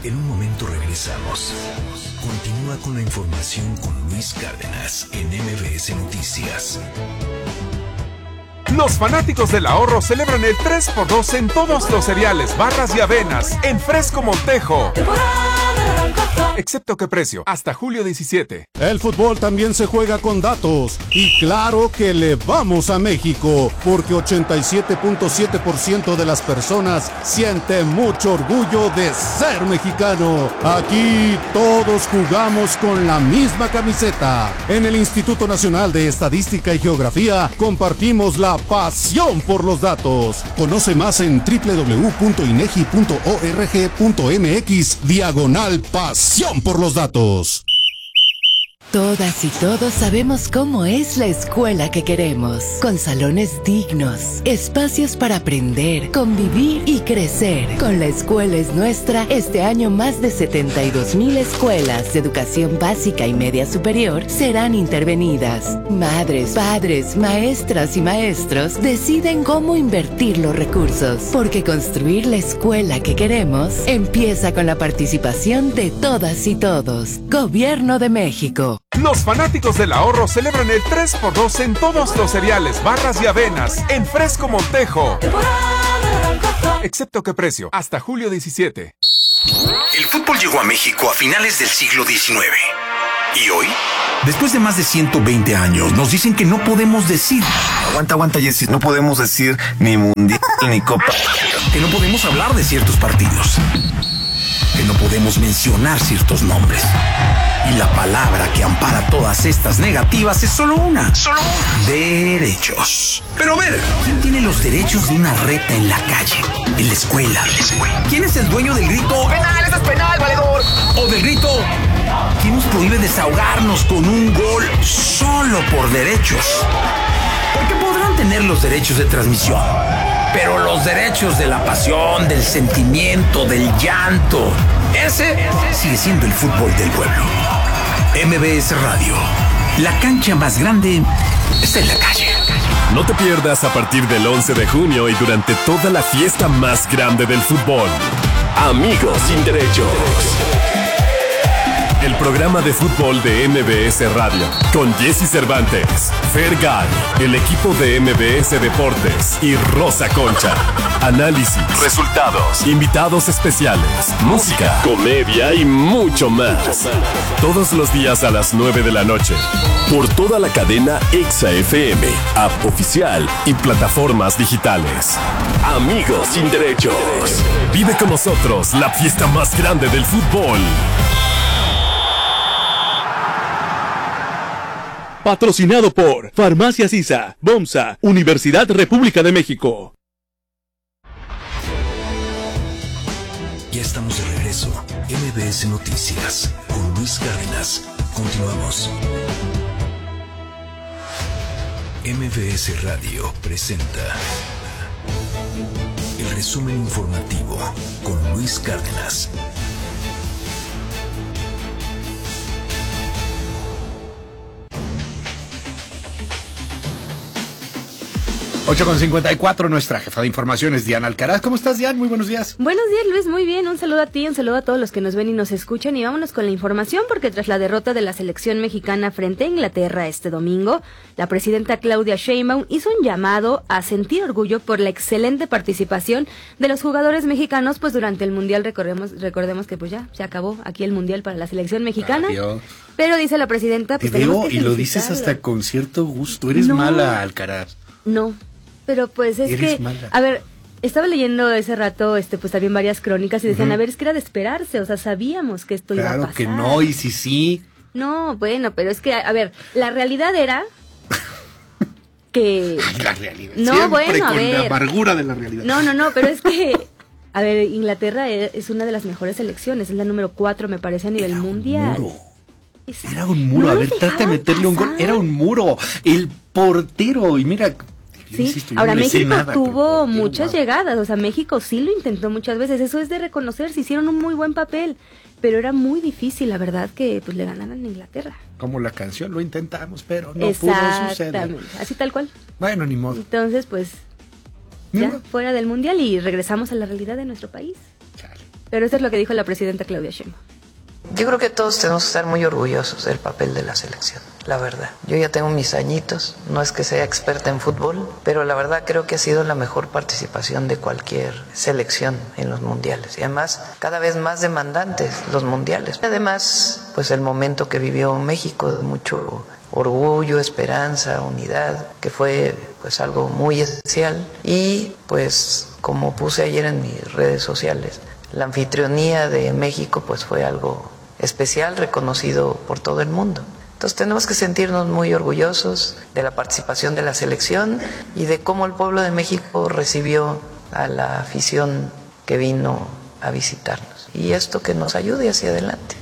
En un momento regresamos. Continúa con la información con Luis Cárdenas en MBS Noticias. Los fanáticos del ahorro celebran el 3x2 en todos los cereales, barras y avenas, en Fresco Montejo. Excepto que precio, hasta julio 17. El fútbol también se juega con datos. Y claro que le vamos a México, porque 87.7% de las personas siente mucho orgullo de ser mexicano. Aquí todos jugamos con la misma camiseta. En el Instituto Nacional de Estadística y Geografía compartimos la pasión por los datos. Conoce más en www.inegi.org.mx/pasión por los datos. Todas y todos sabemos cómo es la escuela que queremos, con salones dignos, espacios para aprender, convivir y crecer. Con La Escuela es Nuestra, este año más de 72,000 escuelas de educación básica y media superior serán intervenidas. Madres, padres, maestras y maestros deciden cómo invertir los recursos, porque construir la escuela que queremos empieza con la participación de todas y todos. Gobierno de México. Los fanáticos del ahorro celebran el 3x2 en todos los cereales, barras y avenas, en Fresco Montejo. Excepto que precio, hasta julio 17. El fútbol llegó a México a finales del siglo XIX. ¿Y hoy? Después de más de 120 años, nos dicen que no podemos decir. Aguanta, Jessy. No podemos decir ni mundial ni copa. Que no podemos hablar de ciertos partidos. Que no podemos mencionar ciertos nombres. Y la palabra que ampara todas estas negativas es solo una. Derechos. Pero a ver, ¿quién tiene los derechos de una reta en la calle? En la escuela. ¿Quién es el dueño del grito? ¡Penal! ¡Eso es penal, valedor! O del grito, ¿quién nos prohíbe desahogarnos con un gol solo por derechos? Porque podrán tener los derechos de transmisión, pero los derechos de la pasión, del sentimiento, del llanto, ese sigue siendo el fútbol del pueblo. MBS Radio, la cancha más grande está en la calle. No te pierdas a partir del 11 de junio y durante toda la fiesta más grande del fútbol. Amigos sin derechos. El programa de fútbol de MBS Radio, con Jessy Cervantes, Fergal, el equipo de MBS Deportes y Rosa Concha. Análisis, resultados, invitados especiales, música, comedia y mucho más. Todos los días a las 9 de la noche. Por toda la cadena Exa FM, app oficial y plataformas digitales. Amigos sin derechos. Vive con nosotros la fiesta más grande del fútbol. Patrocinado por Farmacias ISA, BOMSA, Universidad República de México. Ya estamos de regreso. MBS Noticias con Luis Cárdenas. Continuamos. MBS Radio presenta el resumen informativo con Luis Cárdenas. 8:54, nuestra jefa de información es Diana Alcaraz. ¿Cómo estás, Diana? Muy buenos días. Buenos días, Luis. Muy bien. Un saludo a ti, un saludo a todos los que nos ven y nos escuchan. Y vámonos con la información, porque tras la derrota de la selección mexicana frente a Inglaterra este domingo, la presidenta Claudia Sheinbaum hizo un llamado a sentir orgullo por la excelente participación de los jugadores mexicanos, pues durante el Mundial, recordemos que pues ya se acabó aquí el Mundial para la selección mexicana. Adiós. Pero dice la presidenta, pues te veo que y lo dices hasta con cierto gusto. Eres mala, Alcaraz. No. Pero pues es Eres que, mala. a ver, estaba leyendo ese rato, pues también varias crónicas y decían, Uh-huh. a ver, es que era de esperarse, o sea, sabíamos que esto iba a pasar. Claro que no, y sí. No, bueno, pero es que, a ver, la realidad era que... La realidad. No, siempre bueno, a con ver. la amargura de la realidad. No, pero es que, a ver, Inglaterra es una de las mejores selecciones, es la número 4, me parece, a nivel mundial. Era un muro, a ver, trata de meterle un gol. Era un muro. El portero, y mira... Sí, insisto, ahora no le sé México nada, tuvo muchas llegadas, o sea, México sí lo intentó muchas veces, eso es de reconocerse, hicieron un muy buen papel, pero era muy difícil, la verdad, que pues le ganaran a Inglaterra. Como la canción, lo intentamos, pero no pudo suceder. Exactamente, así tal cual. Bueno, ni modo. Entonces, pues, ya fuera del Mundial y regresamos a la realidad de nuestro país. Chale. Pero eso es lo que dijo la presidenta Claudia Sheinbaum. Yo creo que todos tenemos que estar muy orgullosos del papel de la selección, la verdad. Yo ya tengo mis añitos, no es que sea experta en fútbol, pero la verdad creo que ha sido la mejor participación de cualquier selección en los mundiales. Y además, cada vez más demandantes los mundiales. Además, pues el momento que vivió México, de mucho orgullo, esperanza, unidad, que fue pues algo muy esencial. Y pues como puse ayer en mis redes sociales, la anfitrionía de México pues fue algo especial, reconocido por todo el mundo. Entonces tenemos que sentirnos muy orgullosos de la participación de la selección y de cómo el pueblo de México recibió a la afición que vino a visitarnos. Y esto que nos ayude hacia adelante.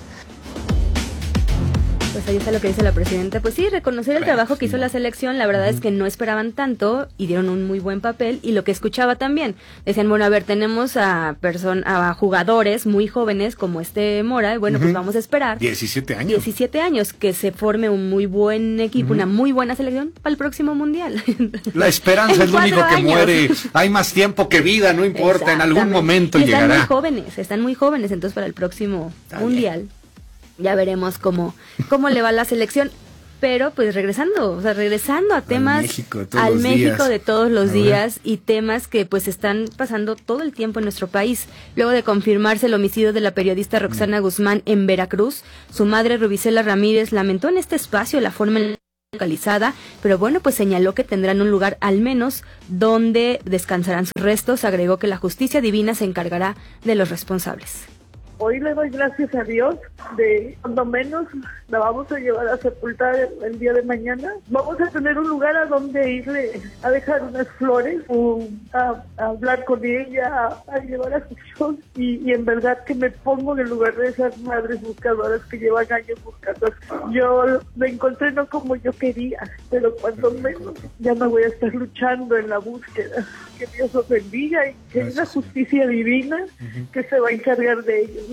Pues ahí está lo que dice la presidenta. Pues sí, reconocer el trabajo que hizo la selección. La verdad es que no esperaban tanto y dieron un muy buen papel. Y lo que escuchaba también, decían, bueno, a ver, tenemos a jugadores muy jóvenes como Mora, y bueno, pues vamos a esperar 17 años. 17 años, que se forme un muy buen equipo, una muy buena selección para el próximo mundial. La esperanza es lo único que muere. Hay más tiempo que vida, no importa, en algún momento y llegará. Están muy jóvenes, entonces para el próximo mundial ya veremos cómo le va a la selección. Pero pues regresando a temas al México de todos los días y temas que pues están pasando todo el tiempo en nuestro país. Luego de confirmarse el homicidio de la periodista Roxana Guzmán en Veracruz, su madre Rubicela Ramírez lamentó en este espacio la forma localizada, pero bueno, pues señaló que tendrán un lugar al menos donde descansarán sus restos. Agregó que la justicia divina se encargará de los responsables. Hoy le doy gracias a Dios de cuando menos la vamos a llevar a sepultar el día de mañana. Vamos a tener un lugar a donde irle a dejar unas flores, a hablar con ella, a llevar a sus hijos y en verdad que me pongo en el lugar de esas madres buscadoras que llevan años buscando. Yo lo encontré no como yo quería, pero cuando menos ya no voy a estar luchando en la búsqueda. Que Dios los bendiga y que hay una justicia divina que se va a encargar de ellos.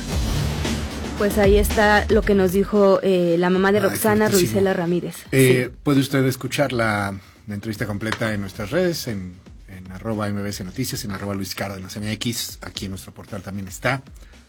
Pues ahí está lo que nos dijo la mamá de Roxana, Rubicela Ramírez. Puede usted escuchar la entrevista completa en nuestras redes, en @MBS Noticias, en @Luis Cárdenas MX, aquí en nuestro portal también está.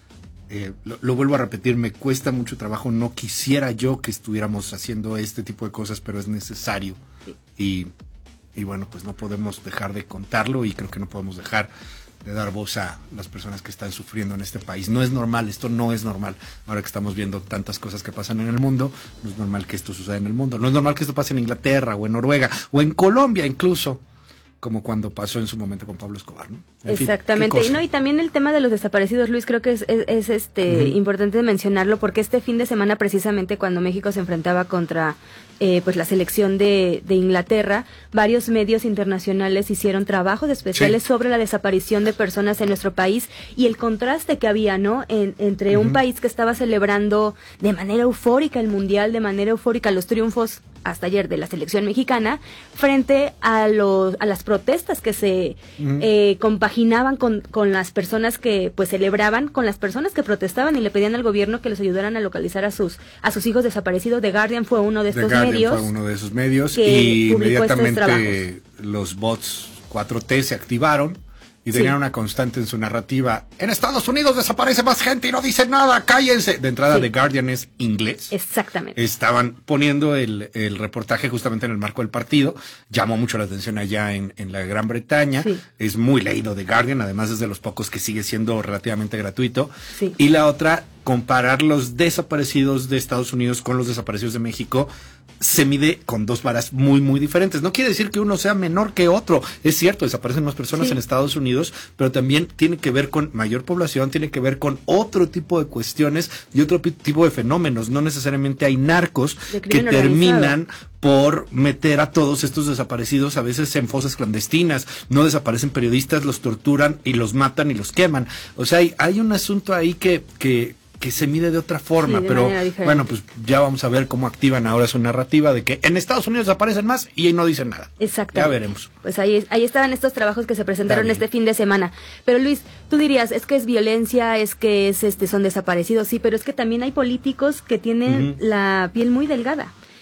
Lo vuelvo a repetir, me cuesta mucho trabajo, no quisiera yo que estuviéramos haciendo este tipo de cosas, pero es necesario. Sí. Y bueno, pues no podemos dejar de contarlo y creo que no podemos dejar de dar voz a las personas que están sufriendo en este país. No es normal, esto no es normal. Ahora que estamos viendo tantas cosas que pasan en el mundo, no es normal que esto suceda en el mundo. No es normal que esto pase en Inglaterra o en Noruega o en Colombia incluso, como cuando pasó en su momento con Pablo Escobar, ¿no? Exactamente. Y también el tema de los desaparecidos, Luis, creo que es importante mencionarlo porque este fin de semana, precisamente cuando México se enfrentaba contra pues la selección de Inglaterra, varios medios internacionales hicieron trabajos especiales sobre la desaparición de personas en nuestro país y el contraste que había, ¿no? Entre un país que estaba celebrando de manera eufórica el mundial, de manera eufórica los triunfos hasta ayer de la selección mexicana, frente a las protestas que se compaginaban con las personas que pues celebraban, con las personas que protestaban y le pedían al gobierno que les ayudaran a localizar a sus hijos desaparecidos. The Guardian fue uno de estos medios. Fue uno de esos medios y inmediatamente los bots 4T se activaron y tenían una constante en su narrativa. En Estados Unidos desaparece más gente y no dicen nada, cállense. De entrada, The Guardian es inglés. Exactamente. Estaban poniendo el reportaje justamente en el marco del partido. Llamó mucho la atención allá en la Gran Bretaña. Sí. Es muy leído The Guardian, además es de los pocos que sigue siendo relativamente gratuito. Sí. Y la otra, comparar los desaparecidos de Estados Unidos con los desaparecidos de México, se mide con dos varas muy, muy diferentes. No quiere decir que uno sea menor que otro. Es cierto, desaparecen más personas en Estados Unidos, pero también tiene que ver con mayor población, tiene que ver con otro tipo de cuestiones y otro tipo de fenómenos. No necesariamente hay narcos que terminan por meter a todos estos desaparecidos a veces en fosas clandestinas. No desaparecen periodistas, los torturan y los matan y los queman. O sea, hay un asunto ahí que se mide de otra forma, pero bueno, pues ya vamos a ver cómo activan ahora su narrativa de que en Estados Unidos aparecen más y ahí no dicen nada. Exacto. Ya veremos. Pues ahí estaban estos trabajos que se presentaron este fin de semana. Pero Luis, tú dirías, es que es violencia, es que son desaparecidos, sí, pero es que también hay políticos que tienen la piel muy delgada.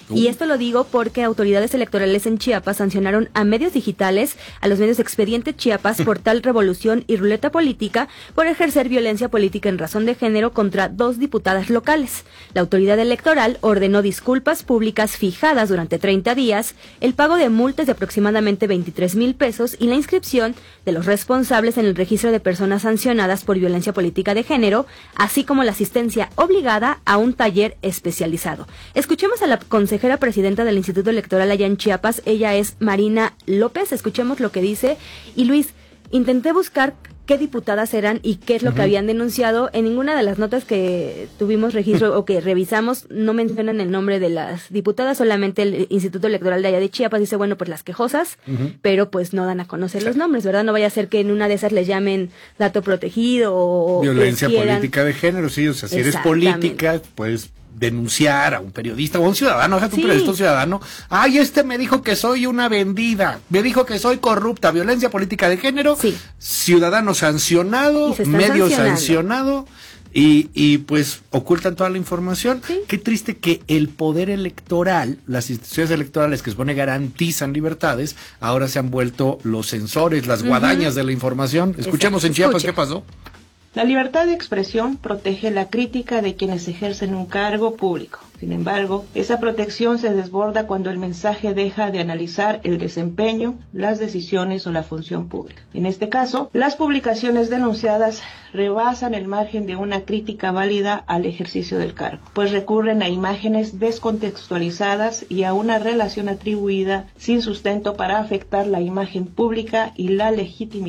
Y esto lo digo porque autoridades electorales en Chiapas sancionaron a medios digitales, a los medios Expediente Chiapas, Portal Revolución y Ruleta Política por ejercer violencia política en razón de género contra 2 diputadas locales. La autoridad electoral ordenó disculpas públicas fijadas durante 30 días, el pago de multas de aproximadamente 23,000 pesos y la inscripción de los responsables en el registro de personas sancionadas por violencia política de género, así como la asistencia obligada a un taller especializado. Escuchemos a la consejera presidenta del Instituto Electoral allá en Chiapas, ella es Marina López, escuchemos lo que dice. Y Luis, intenté buscar qué diputadas eran y qué es lo que habían denunciado. En ninguna de las notas que tuvimos registro o que revisamos no mencionan el nombre de las diputadas, solamente el Instituto Electoral de allá de Chiapas dice, bueno, pues las quejosas, pero pues no dan a conocer los nombres, ¿verdad? No vaya a ser que en una de esas les llamen dato protegido o violencia política de género, sí, o sea, si eres política, pues denunciar a un periodista o a un ciudadano, un periodista, un ciudadano, ay, me dijo que soy una vendida, me dijo que soy corrupta, violencia política de género, ciudadano sancionado, medio sancionado, y pues ocultan toda la información. Qué triste que el poder electoral, las instituciones electorales que supone garantizan libertades, ahora se han vuelto los censores, las guadañas de la información. Escuchemos en Chiapas qué pasó. La libertad de expresión protege la crítica de quienes ejercen un cargo público. Sin embargo, esa protección se desborda cuando el mensaje deja de analizar el desempeño, las decisiones o la función pública. En este caso, las publicaciones denunciadas rebasan el margen de una crítica válida al ejercicio del cargo, pues recurren a imágenes descontextualizadas y a una relación atribuida sin sustento para afectar la imagen pública y la legitimidad